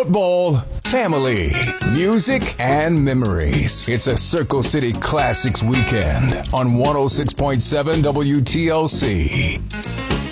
football, family, music, and memories. It's a Circle City Classics weekend on 106.7 WTLC.